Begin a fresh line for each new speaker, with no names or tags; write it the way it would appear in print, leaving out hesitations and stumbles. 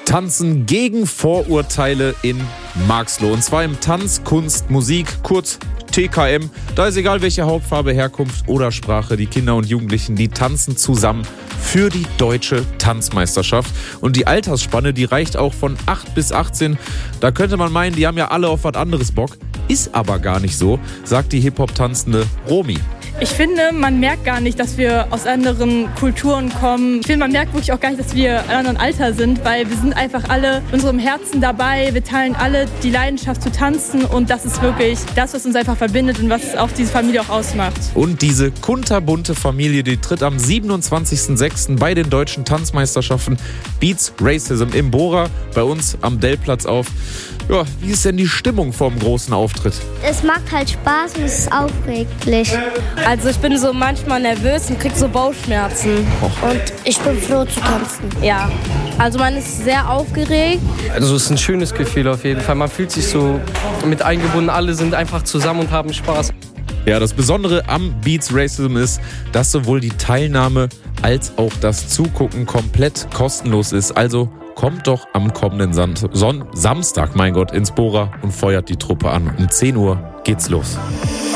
Tanzen gegen Vorurteile in Marxloh. Und zwar im Tanz, Kunst, Musik, kurz TKM. Da ist egal, welche Hautfarbe, Herkunft oder Sprache. Die Kinder und Jugendlichen, die tanzen zusammen für die deutsche Tanzmeisterschaft. Und die Altersspanne, die reicht auch von 8 bis 18. Da könnte man meinen, die haben ja alle auf was anderes Bock. Ist aber gar nicht so, sagt die Hip-Hop-Tanzende Romy.
Ich finde, man merkt gar nicht, dass wir aus anderen Kulturen kommen. Ich finde, man merkt wirklich auch gar nicht, dass wir in einem anderen Alter sind, weil wir sind einfach alle in unserem Herzen dabei. Wir teilen alle die Leidenschaft zu tanzen und das ist wirklich das, was uns einfach verbindet und was auch diese Familie auch ausmacht.
Und diese kunterbunte Familie, die tritt am 27.06. bei den deutschen Tanzmeisterschaften Beats Racism im Bora bei uns am Dellplatz auf. Ja, wie ist denn die Stimmung vorm großen Auftritt?
Es macht halt Spaß und es ist aufreglich.
Also ich bin so manchmal nervös und krieg so Bauchschmerzen.
Und ich bin froh zu tanzen.
Ja, also man ist sehr aufgeregt.
Also es ist ein schönes Gefühl auf jeden Fall. Man fühlt sich so mit eingebunden. Alle sind einfach zusammen und haben Spaß.
Ja, das Besondere am Beats Racism ist, dass sowohl die Teilnahme als auch das Zugucken komplett kostenlos ist. Also kommt doch am kommenden Samstag, ins Bora und feuert die Truppe an. Um 10 Uhr geht's los.